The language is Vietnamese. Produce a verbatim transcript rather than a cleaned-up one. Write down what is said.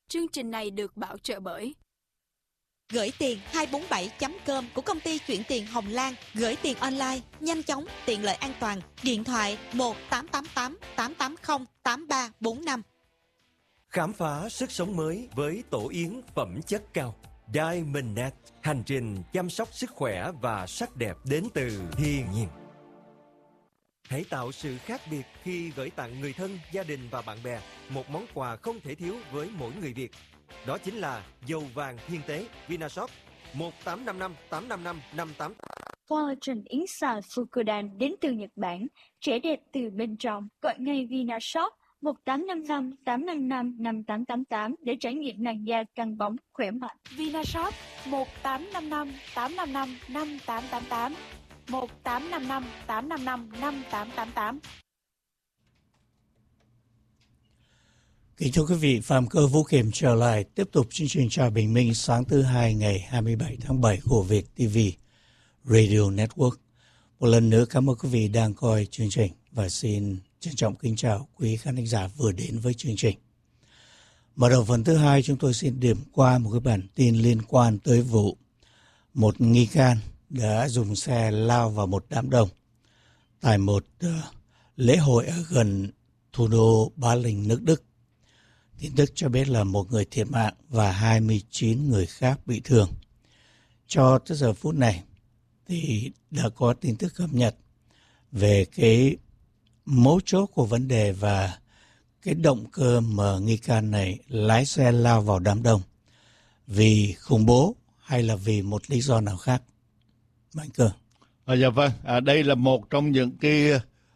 Chương trình này được bảo trợ bởi Gửi tiền hai bốn bảy chấm com của công ty chuyển tiền Hồng Lan. Gửi tiền online, nhanh chóng, tiện lợi, an toàn. Điện thoại một tám tám tám tám tám không tám ba bốn năm. Khám phá sức sống mới với tổ yến phẩm chất cao Diamondnet. Hành trình chăm sóc sức khỏe và sắc đẹp đến từ thiên nhiên. Hãy tạo sự khác biệt khi gửi tặng người thân, gia đình và bạn bè một món quà không thể thiếu với mỗi người Việt. Đó chính là dầu vàng thiên tế Vinashop một tám năm năm tám năm năm năm tám. Collagen yến xào Fukudan đến từ Nhật Bản, trẻ đẹp từ bên trong. Gọi ngay Vinashop một tám năm năm tám năm năm năm tám tám tám để trải nghiệm làn da căng bóng, khỏe mạnh. Vinashop một tám năm năm tám năm năm năm tám tám tám, một tám năm năm tám năm năm năm tám tám tám. Kính thưa quý vị, Phạm Cơ Vũ Kiểm trở lại tiếp tục chương trình Chào Bình Minh sáng thứ hai ngày hai mươi bảy tháng bảy của Việt ti vi Radio Network. Một lần nữa cảm ơn quý vị đang coi chương trình và xin trân trọng kính chào quý khán thính giả vừa đến với chương trình. Mở đầu phần thứ hai, chúng tôi xin điểm qua một cái bản tin liên quan tới vụ một nghi can đã dùng xe lao vào một đám đông tại một uh, lễ hội ở gần thủ đô Bá Linh, nước Đức. Tin tức cho biết là một người thiệt mạng và hai mươi chín người khác bị thương. Cho tới giờ phút này thì đã có tin tức cập nhật về cái mấu chốt của vấn đề và cái động cơ mà nghi can này lái xe lao vào đám đông vì khủng bố hay là vì một lý do nào khác. Mạnh Cường. À, dạ vâng, à, đây là một trong những cái